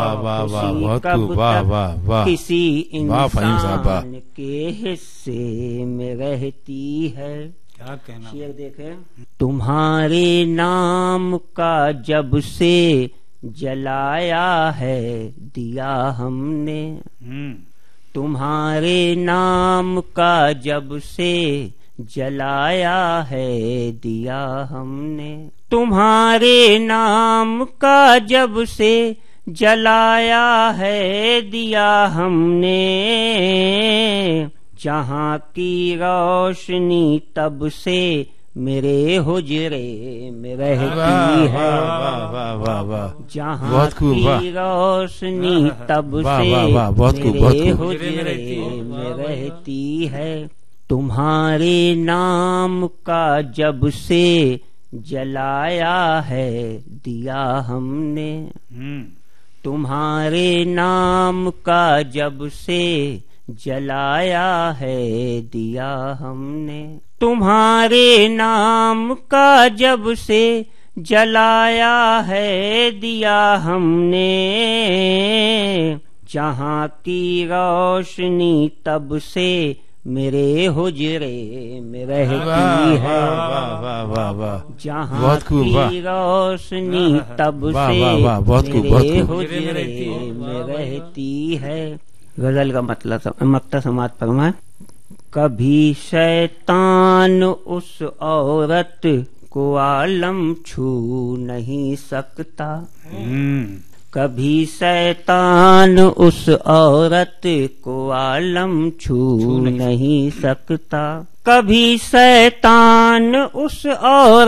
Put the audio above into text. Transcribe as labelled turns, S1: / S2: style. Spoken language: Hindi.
S1: वाह वाह, बहुत खूब, वाह वाह वाह,
S2: किसी
S1: इंसान
S2: के हिस्से में रहती है।
S3: क्या कहना।
S2: शेर देखे, तुम्हारे नाम का जब से जलाया है दिया हमने, तुम्हारे नाम का जब से जलाया है दिया हमने, तुम्हारे नाम का जब से जलाया है दिया हमने, जहाँ की रोशनी तब से मेरे हुजरे में रहती है। जहाँ की रोशनी तब से मेरे हुजरे में रहती है, तुम्हारे नाम का जब से जलाया है दिया हमने, तुम्हारे नाम का जब से जलाया है दिया हमने, तुम्हारे नाम का जब से जलाया है दिया हमने, जहाँ की रोशनी तब से मेरे हुजरे में रहती है। जहाँ की रोशनी तब से मेरे हुजरे में रहती है। गजल का मतलब मक्ता समाज फरमाए, कभी शैतान उस औरत को आलम छू नहीं सकता, कभी शैतान उस औरत को आलम छू नहीं सकता, कभी शैतान उस औरत